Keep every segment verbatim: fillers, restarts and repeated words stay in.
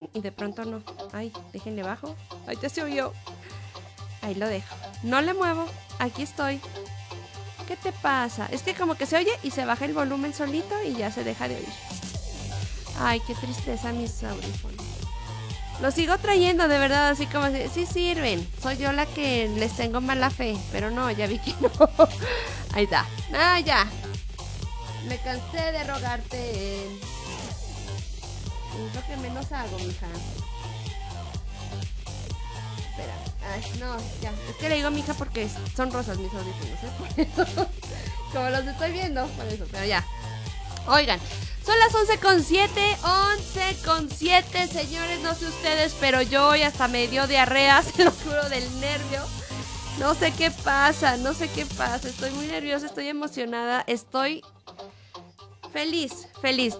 y de pronto no. Ay, déjenle bajo. Ay, te se oyó. Ahí lo dejo. No le muevo. Aquí estoy. ¿Qué te pasa? Es que como que se oye y se baja el volumen solito y ya se deja de oír. Ay, qué tristeza mis audífonos. Los sigo trayendo, de verdad, así como así. Sí sirven. Soy yo la que les tengo mala fe. Pero no, ya vi que no. Ahí está. Ah, ya. Me cansé de rogarte. Es lo que menos hago, mija. Espera. Ay, no, ya. Es que le digo mija porque son rosas mis audífonos, ¿eh? Por eso. Como los estoy viendo, por eso. Pero ya. Oigan. Son las once con siete, once con siete, señores, no sé ustedes, pero yo hoy hasta me dio diarrea, se lo juro, del nervio. No sé qué pasa, no sé qué pasa, estoy muy nerviosa, estoy emocionada, estoy feliz, feliz.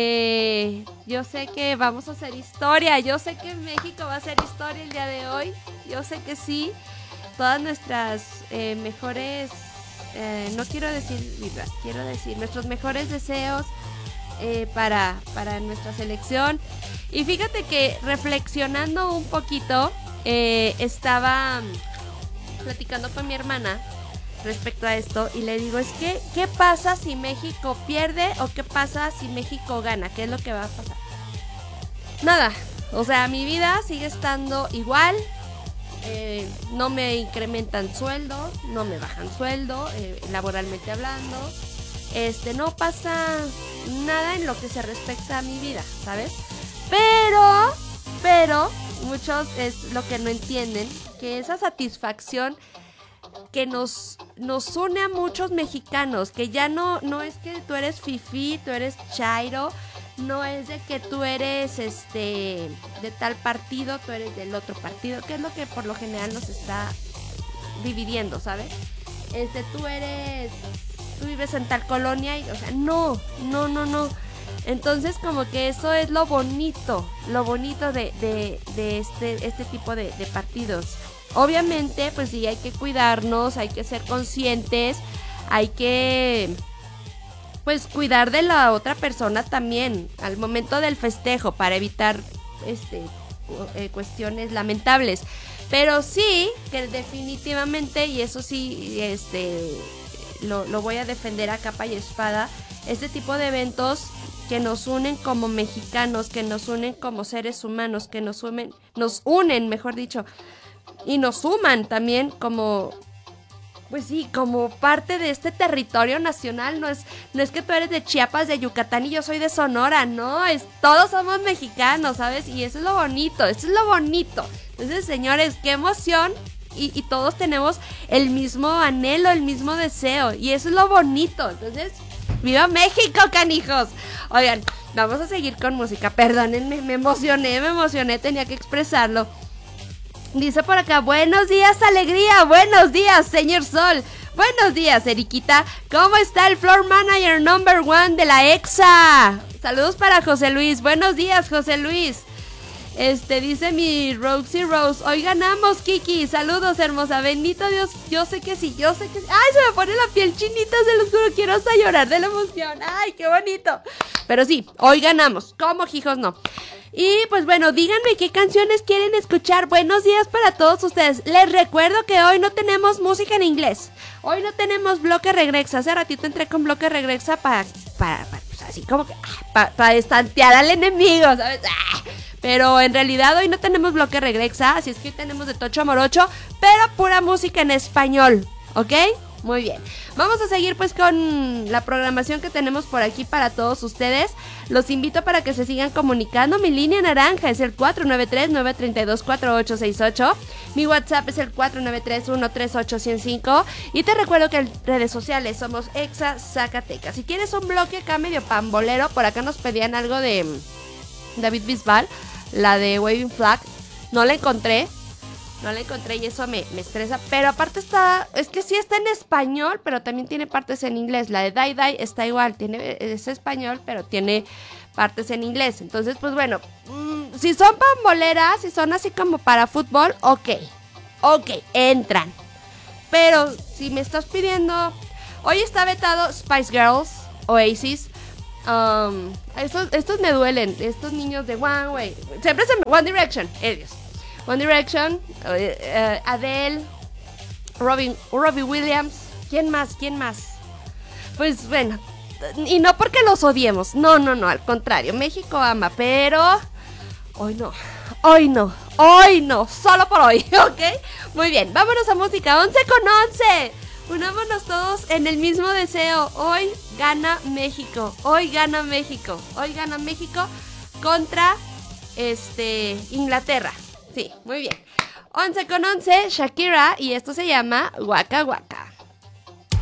Eh, yo sé que vamos a hacer historia, yo sé que México va a hacer historia el día de hoy, yo sé que sí. Todas nuestras eh, mejores, eh, no quiero decir vibras, quiero decir nuestros mejores deseos. Eh, para, para nuestra selección. Y fíjate que reflexionando un poquito, eh, estaba platicando con mi hermana respecto a esto y le digo, es que, ¿qué pasa si México pierde o qué pasa si México gana? ¿Qué es lo que va a pasar? Nada, o sea, mi vida sigue estando igual, eh, no me incrementan sueldo, no me bajan sueldo, eh, laboralmente hablando. Este, no pasa nada en lo que se respecta a mi vida, ¿sabes? Pero, pero, muchos es lo que no entienden, que esa satisfacción que nos, nos une a muchos mexicanos, que ya no, no es que tú eres fifí, tú eres chairo, no es de que tú eres este de tal partido, tú eres del otro partido, que es lo que por lo general nos está dividiendo, ¿sabes? Este, tú eres... tú vives en tal colonia y, o sea, no, no, no, no. Entonces como que eso es lo bonito, lo bonito de, de, de este, este tipo de, de partidos. Obviamente, pues sí, hay que cuidarnos, hay que ser conscientes, hay que, pues, cuidar de la otra persona también al momento del festejo para evitar, este, eh, cuestiones lamentables. Pero sí, que definitivamente, y eso sí, este... Lo, lo voy a defender a capa y espada, este tipo de eventos que nos unen como mexicanos, que nos unen como seres humanos, que nos unen, nos unen, mejor dicho, y nos suman también como, pues sí, como parte de este territorio nacional. No es, no es que tú eres de Chiapas, de Yucatán y yo soy de Sonora, no, es, todos somos mexicanos, ¿sabes? Y eso es lo bonito, eso es lo bonito. Entonces, señores, qué emoción. Y, y todos tenemos el mismo anhelo, el mismo deseo. Y eso es lo bonito. Entonces, ¡viva México, canijos! Oigan, vamos a seguir con música. Perdónenme, me emocioné, me emocioné. Tenía que expresarlo. Dice por acá, buenos días, alegría. Buenos días, señor Sol. Buenos días, Eriquita. ¿Cómo está el floor manager number one de la EXA? Saludos para José Luis. Buenos días, José Luis. Este, dice mi Roxy Rose, hoy ganamos, Kiki, saludos, hermosa, bendito Dios, yo sé que sí, yo sé que sí. Ay, se me pone la piel chinita, se los juro, quiero hasta llorar de la emoción. Ay, qué bonito. Pero sí, hoy ganamos, como hijos no. Y pues bueno, díganme qué canciones quieren escuchar. Buenos días para todos ustedes. Les recuerdo que hoy no tenemos música en inglés. Hoy no tenemos bloque regrexa. Hace ratito entré con bloque regrexa para, para, para pues así como que, para, para estantear al enemigo, ¿sabes? ¡Ah! Pero en realidad hoy no tenemos bloque regrexa, así es que hoy tenemos de tocho a morocho, pero pura música en español, ¿ok? Muy bien. Vamos a seguir pues con la programación que tenemos por aquí para todos ustedes. Los invito para que se sigan comunicando. Mi línea naranja es el cuatro nueve tres, nueve tres dos, cuatro ocho seis ocho. Mi WhatsApp es el cuatro nueve tres, uno tres ocho, uno cero cinco. Y te recuerdo que en redes sociales somos Exa Zacatecas. Si quieres un bloque acá medio pambolero, por acá nos pedían algo de David Bisbal, la de Waving Flag. No la encontré. No la encontré y eso me, me estresa. Pero aparte está... Es que sí está en español, pero también tiene partes en inglés. La de Die Die está igual. Tiene, es español, pero tiene partes en inglés. Entonces, pues bueno. Mmm, si son pamboleras, si son así como para fútbol, ok. Ok, entran. Pero si me estás pidiendo... Hoy está vetado Spice Girls, Oasis. Um, estos, estos me duelen. Estos niños de One Way. Siempre se me... One Direction. Ellos. One Direction. Uh, uh, Adele. Robin, Robbie Williams. ¿Quién más? ¿Quién más? Pues bueno. Y no porque los odiemos. No, no, no. Al contrario. México ama. Pero... Hoy no. Hoy no. Hoy no. Solo por hoy. ¿Ok? Muy bien. Vámonos a música. once con once. Unámonos todos en el mismo deseo. Hoy gana México. Hoy gana México. Hoy gana México contra este Inglaterra. Sí, muy bien. once con once, Shakira. Y esto se llama Waka Waka.